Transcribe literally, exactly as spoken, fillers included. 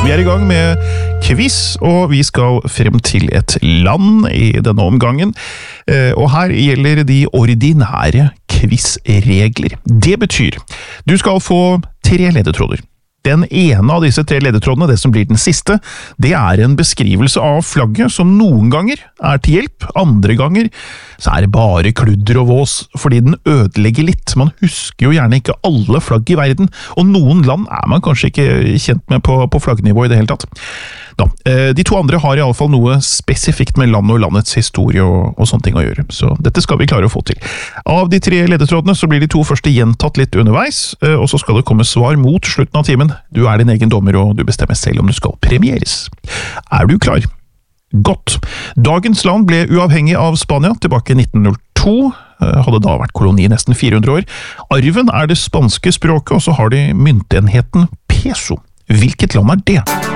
Vi er i gang med quiz, og vi skal frem til et land i denne omgangen. Og her gjelder de ordinære quizregler. Det betyr, du skal få tre ledetråder. Den ene av disse tre ledetrådene, det som blir den siste, det er en beskrivelse av flagget som noen ganger er til hjelp, andre ganger så er det bare kludder og vås, fordi den ødelegger litt. Man husker jo gjerne ikke alle flagg i verden, og noen land er man kanskje ikke kjent med på, på flaggnivå i det hele tatt. Da, de to andre har i alle fall noe spesifikt med land og landets historie og, og sånne ting å gjøre, så dette skal vi klare å få til. Av de tre ledetrådene så blir de to første gjentatt litt underveis, og så skal det komme svar mot slutten av timen. Du er din egen dommer, og du bestemmer selv om du skal premieres. Er du klar? Godt. Dagens land ble uavhengig av Spania tilbake i nitten null to, hadde da vært koloni i nesten fire hundre år. Arven er det spanske språket, og så har de myntenheten peso. Hvilket land er det?